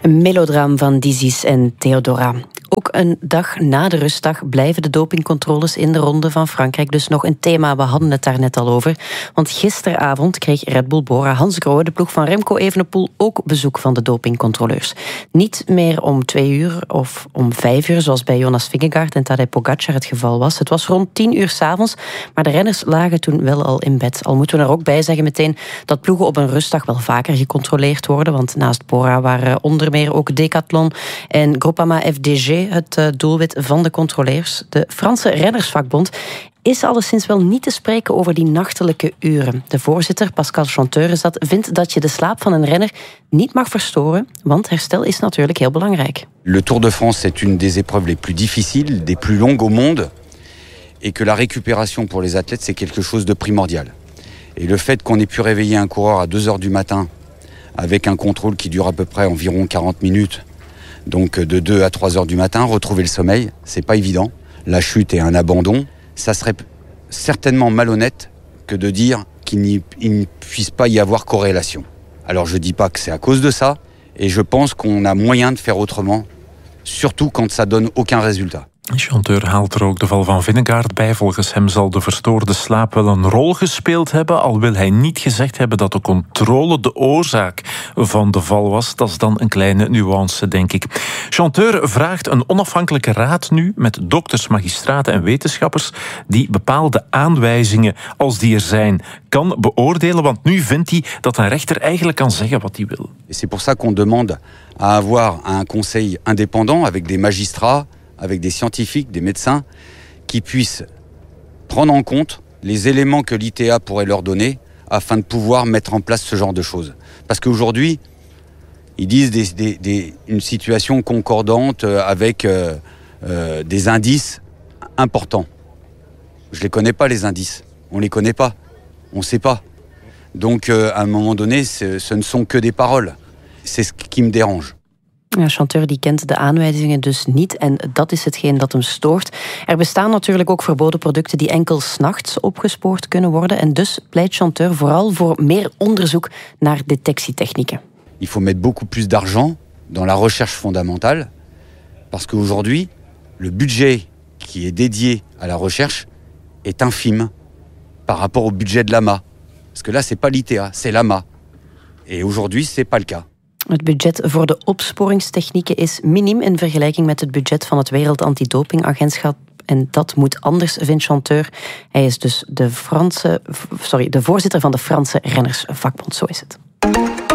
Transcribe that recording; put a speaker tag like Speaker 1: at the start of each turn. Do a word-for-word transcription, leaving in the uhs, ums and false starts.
Speaker 1: Een melodraam van Dizis en Theodora. Ook een dag na de rustdag blijven de dopingcontroles in de Ronde van Frankrijk dus nog een thema. We hadden het daar net al over. Want gisteravond kreeg Red Bull Bora Hansgrohe, de ploeg van Remco Evenepoel, ook bezoek van de dopingcontroleurs. Niet meer om twee uur of om vijf uur, zoals bij Jonas Vingegaard en Tadej Pogacar het geval was. Het was rond tien uur 's avonds, maar de renners lagen toen wel al in bed. Al moeten we er ook bij zeggen meteen dat ploegen op een rustdag wel vaker gecontroleerd worden, want naast Bora waren onder meer ook Decathlon en Groupama F D G het uh, doelwit van de controleurs. De Franse rennersvakbond is alleszins wel niet te spreken over die nachtelijke uren. De voorzitter, Pascal Chanteur, is dat, vindt dat je de slaap van een renner niet mag verstoren, want herstel is natuurlijk heel belangrijk.
Speaker 2: Le Tour de France est une des épreuves les plus difficiles, des plus longues au monde, et que la récupération pour les athlètes c'est quelque chose de primordial. Et le fait qu'on ait pu réveiller un coureur à deux heures du matin avec un contrôle qui dure à peu près environ quarante minutes, donc de deux à trois heures du matin, retrouver le sommeil, c'est pas évident. La chute et un abandon, ça serait certainement malhonnête que de dire qu'il n'y, il ne puisse pas y avoir corrélation. Alors je dis pas que c'est à cause de ça, et je pense qu'on a moyen de faire autrement, surtout quand ça donne aucun résultat.
Speaker 3: Chanteur haalt er ook de val van Vingegaard bij. Volgens hem zal de verstoorde slaap wel een rol gespeeld hebben, al wil hij niet gezegd hebben dat de controle de oorzaak van de val was. Dat is dan een kleine nuance, denk ik. Chanteur vraagt een onafhankelijke raad nu met dokters, magistraten en wetenschappers die bepaalde aanwijzingen, als die er zijn, kan beoordelen. Want nu vindt hij dat een rechter eigenlijk kan zeggen wat hij wil.
Speaker 2: Et c'est pour ça qu'on demande à avoir un conseil indépendant avec des magistrats, avec des scientifiques, des médecins, qui puissent prendre en compte les éléments que l'I T A pourrait leur donner afin de pouvoir mettre en place ce genre de choses. Parce qu'aujourd'hui, ils disent des, des, des, une situation concordante avec euh, euh, des indices importants. Je les connais pas, les indices. On les connaît pas. On sait pas. Donc, euh, à un moment donné, ce, ce ne sont que des paroles. C'est ce qui me dérange.
Speaker 1: Ja, Chanteur die kent de aanwijzingen dus niet en dat is hetgeen dat hem stoort. Er bestaan natuurlijk ook verboden producten die enkel 's nachts opgespoord kunnen worden en dus pleit Chanteur vooral voor meer onderzoek naar detectietechnieken.
Speaker 2: Il faut mettre beaucoup plus d'argent dans la recherche fondamentale parce qu'aujourd'hui, le budget qui est dédié à la recherche est infime par rapport au budget de l'A M A. Parce que là, c'est pas l'I T A, c'est l'A M A. Et aujourd'hui, c'est pas le cas.
Speaker 1: Het budget voor de opsporingstechnieken is miniem in vergelijking met het budget van het Wereld Antidopingagentschap. En dat moet anders, vindt Chanteur. Hij is dus de, Franse, sorry, de voorzitter van de Franse Rennersvakbond, zo is het.